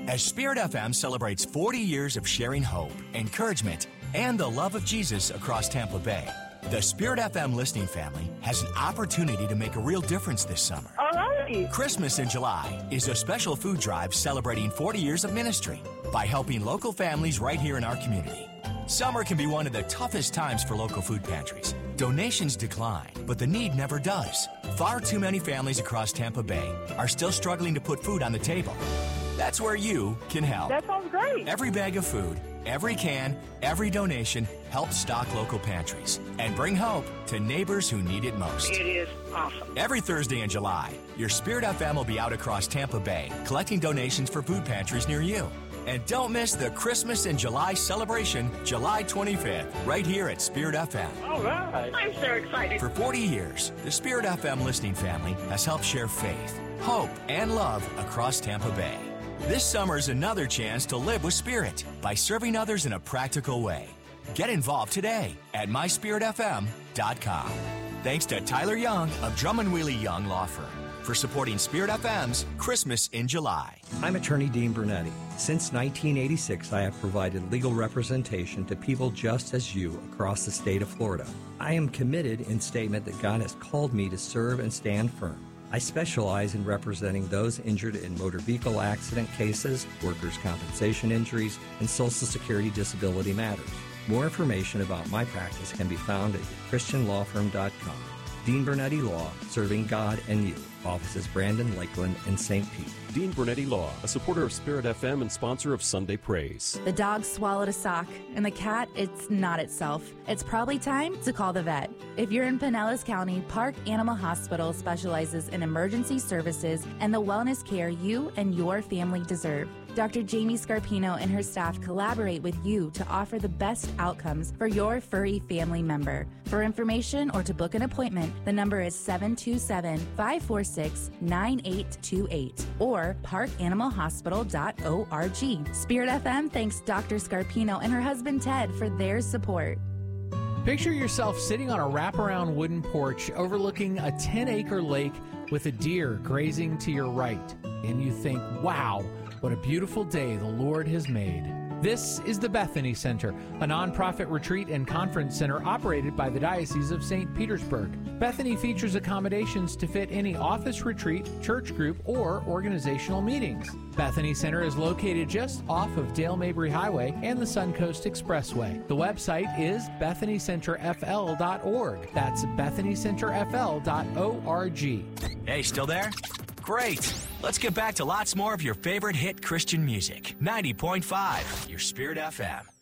As Spirit FM celebrates 40 years of sharing hope, encouragement, and the love of Jesus across Tampa Bay, the Spirit FM listening family has an opportunity to make a real difference this summer. All right. Christmas in July is a special food drive celebrating 40 years of ministry by helping local families right here in our community. Summer can be one of the toughest times for local food pantries. Donations decline, but the need never does. Far too many families across Tampa Bay are still struggling to put food on the table. That's where you can help. That sounds great. Every bag of food, every can, every donation helps stock local pantries and bring hope to neighbors who need it most. It is awesome. Every Thursday in July, your Spirit FM will be out across Tampa Bay collecting donations for food pantries near you. And don't miss the Christmas in July celebration, July 25th, right here at Spirit FM. All right. I'm so excited. For 40 years, the Spirit FM listening family has helped share faith, hope, and love across Tampa Bay. This summer is another chance to live with Spirit by serving others in a practical way. Get involved today at myspiritfm.com. Thanks to Tyler Young of Drummond Wheelie Young Law Firm for supporting Spirit FM's Christmas in July. I'm attorney Dean Bernetti. Since 1986, I have provided legal representation to people just as you across the state of Florida. I am committed in statement that God has called me to serve and stand firm. I specialize in representing those injured in motor vehicle accident cases, workers' compensation injuries, and Social Security disability matters. More information about my practice can be found at christianlawfirm.com. Dean Bernetti Law, serving God and you. Offices Brandon, Lakeland, and St. Pete. Dean Bernetti Law, a supporter of Spirit FM and sponsor of Sunday Praise. The dog swallowed a sock, and the cat, it's not itself. It's probably time to call the vet. If you're in Pinellas County, Park Animal Hospital specializes in emergency services and the wellness care you and your family deserve. Dr. Jamie Scarpino and her staff collaborate with you to offer the best outcomes for your furry family member. For information or to book an appointment, the number is 727-546-9828 or parkanimalhospital.org. Spirit FM thanks Dr. Scarpino and her husband Ted for their support. Picture yourself sitting on a wraparound wooden porch overlooking a 10-acre lake with a deer grazing to your right. And you think, wow, what a beautiful day the Lord has made. This is the Bethany Center, a nonprofit retreat and conference center operated by the Diocese of St. Petersburg. Bethany features accommodations to fit any office retreat, church group, or organizational meetings. Bethany Center is located just off of Dale Mabry Highway and the Suncoast Expressway. The website is bethanycenterfl.org. That's bethanycenterfl.org. Hey, still there? Great. Let's get back to lots more of your favorite hit Christian music. 90.5, your Spirit FM.